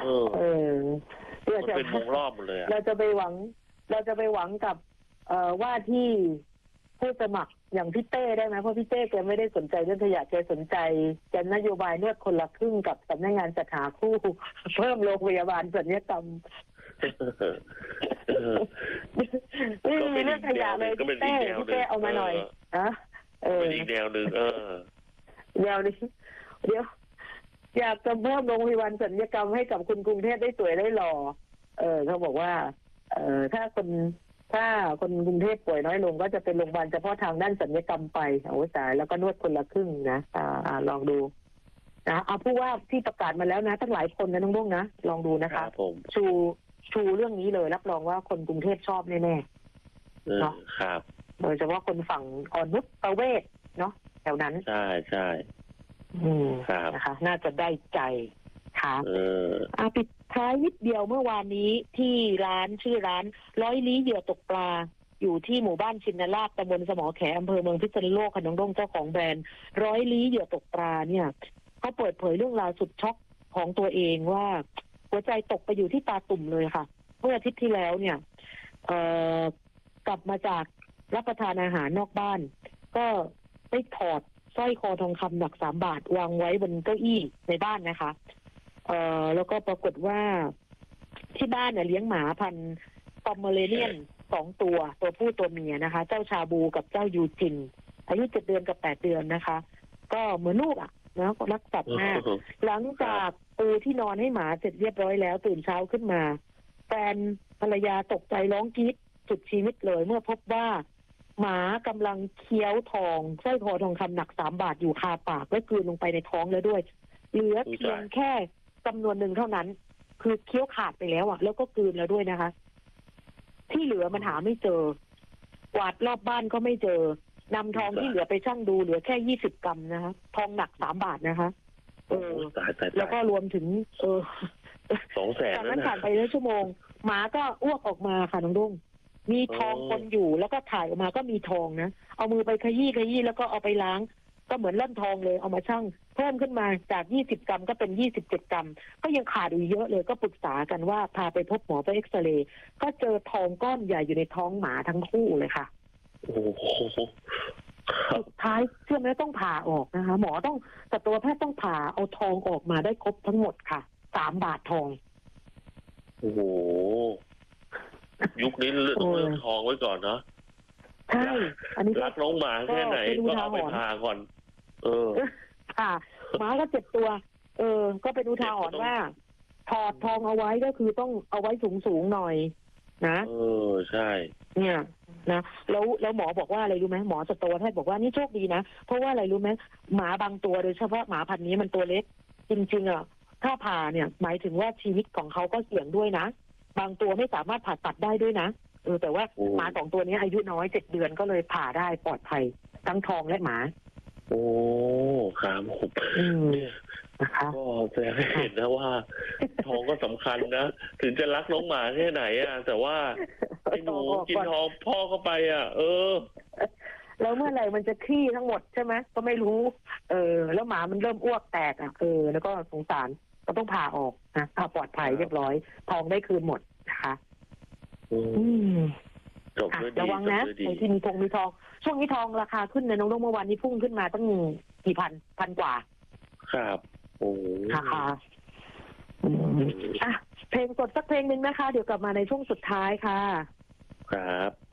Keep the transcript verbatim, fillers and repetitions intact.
ออเออเพื่อมันจะเป็นวงรอบหมดเลยอะเราจะไปหวัง เราจะไปหวังกับ เอ่อว่าที่ผู้สมัครอย่างพี่เต้ได้ไหมเพราะพี่เต้แกไม่ได้สนใจเรื่องขยะแกสนใจแกนโยบายนวดคนละครึ่งกับสำนักงานจัดหาคู่เพิ่มโรงพยาบาลศัลยกรรมไม่มีเรื่องขยะเลยพี่เต้พี่เต้เอามาหน่อยนะเอออีกแนวหนึ่งเออแนวนี้เดี๋ยวอยากจะเพิ่มโรงพยาบาลศัลยกรรมให้กับคุณกรุงเทพได้สวยได้หล่อเออเขาบอกว่า เออถ้าคนถ้าคนกรุงเทพป่วยน้อยลงก็จะเป็นโรงพยาบาลเฉพาะทางด้านศัลยกรรมไปโอ้ตายแล้วก็นวดคนละครึ่งนะอ่าอ่าลองดูนะเอาผู้ว่าที่ประกาศมาแล้วนะตั้งหลายคนนะน้องบุ้งนะลองดูนะคะชูชูเรื่องนี้เลยรับรองว่าคนกรุงเทพชอบแน่ๆเนาะครับโดยเฉพาะคนฝั่งอ่อนนุชประเวศเนาะแถวนั้นใช่ใช่อืมนะคะน่าจะได้ใจค่ะเอออาปิดท้ายนิดเดียวเมื่อวานนี้ที่ร้านชื่อร้านร้อยลี้เหยื่อตกปลาอยู่ที่หมู่บ้านชินนาราบตำบลสมอแขอำเภอเมืองพิษณุโลกค่ะน้องด้งเจ้าของแบรนด์ร้อยลี้เหยื่อตกปลาเนี่ยเขาเปิดเผยเรื่องราวสุดช็อกของตัวเองว่าหัวใจตกไปอยู่ที่ตาตุ่มเลยค่ะเมื่ออาทิตย์ที่แล้วเนี่ยเอ่อกลับมาจากรับประทานอาหารนอกบ้านก็ไปถอดสร้อยคอทองคำหนักสามบาทวางไว้บนเก้าอี้ในบ้านนะคะเอ่อแล้วก็ปรากฏว่าที่บ้านเนี่ยเลี้ยงหมาพันธุ์ปอมเมอเรเนียนสองตัวตัวผู้ตัวเมียนะคะเจ้าชาบูกับเจ้ายูจินอายุเจ็ดเดือนกับแปดเดือนนะคะก็เหมือนลูกอ่ะนะรักสัตว์มากหลังจากปูที่นอนให้หมาเสร็จเรียบร้อยแล้วตื่นเช้าขึ้นมาแฟนภรรยาตกใจร้องกรี๊ดสุดชีวิตเลยเมื่อพบว่าหมากำลังเคี้ยวทองสร้อยคอทองคำหนักสามบาทอยู่คาปากและกลืนลงไปในท้องแล้วด้วยเหลือเพียงแค่จำนวนหนึ่งเท่านั้นคือเคี้ยวขาดไปแล้วอ่ะแล้วก็กลืนแล้วด้วยนะคะที่เหลือมันหาไม่เจอกวาดรอบบ้านก็ไม่เจอนำทองที่เหลือไปชั่งดูเหลือแค่ยี่สิบกรัมนะคะทองหนักสามบาทนะคะเออแล้วก็รวมถึงเออสองแสนจากนั้นผ่านไปแล้วชั่วโมงหมาก็อ้วกออกมาค่ะน้องดุ้งมีทองคนอยู่แล้วก็ถ่ายออกมาก็มีทองนะเอามือไปขยี้ขยี้แล้วก็เอาไปล้างก็เหมือนเล่มทองเลยเอามาชั่งเพิ่มขึ้นมาจากยี่สิบกรัมก็เป็นยี่สิบเจ็ดกรัมก็ยังขาดอยู่เยอะเลยก็ปรึกษากันว่าพาไปพบหมอไปเอ็กซเรย์ก็เจอทองก้อนใหญ่อยู่ในท้องหมาทั้งคู่เลยค่ะโอ้โหสุดท้ายเชื่อไหมต้องผ่าออกนะคะหมอต้องสัตวแพทย์ต้องผ่าเอาทองออกมาได้ครบทั้งหมดค่ะสามบาททองโอ้โหยุคนี้ต้องเลือกทองไว้ก่อนเนาะใช่อันนี้รักน้องหมาแค่ไหนก็เอาไปผ่าก่อนเออค่ะหมาก็เจ็บตัว เออ ก็เป็นอุทาหรณ์ว่าถอดทองเอาไว้ก็คือต้องเอาไว้สูงสูงหน่อยนะเออใช่เนี่ยนะแล้วแล้วหมอบอกว่าอะไรรู้ไหมหมอสัตวแพทย์บอกว่านี่โชคดีนะเพราะว่าอะไรรู้ไหมหมาบางตัวโดยเฉพาะหมาพันธุ์นี้มันตัวเล็กจริงๆอ่ะถ้าผ่าเนี่ยหมายถึงว่าชีวิตของเขาก็เสี่ยงด้วยนะบางตัวไม่สามารถผ่าตัดได้ด้วยนะเออแต่ว่าหมาสองตัวนี้อายุน้อยเจ็ดเดือนก็เลยผ่าได้ปลอดภัยทั้งทองและหมาโอ้ครับผมนะคะก็แสดงให้เห็นนะว่าทองก็สำคัญนะถึงจะรักน้องหมาแค่ไหนอ่ะแต่ว่าไอ้หนูกินทองพ่อเข้าไปอ่ะเออแล้วเมื่อไหร่มันจะขี้ทั้งหมดใช่ไหมก็ไม่รู้เออแล้วหมามันเริ่มอ้วกแตกอ่ะเออแล้วก็สงสารก็ต้องผ่าออกนะผ่าปลอดภัยเรียบร้อยทองได้คืนหมดนะคะอืมจบด้วยดีระวังนะไอ้ที่มีทองมีทองช่วงนี้ทองราคาขึ้นนะน้องน้องเมื่อวานนี้พุ่งขึ้นมาตั้งกี่พันพันกว่าครับโอ้ค่ะอ่ะเพลงสดสักเพลงหนึ่งนะคะเดี๋ยวกลับมาในช่วงสุดท้ายค่ะครับ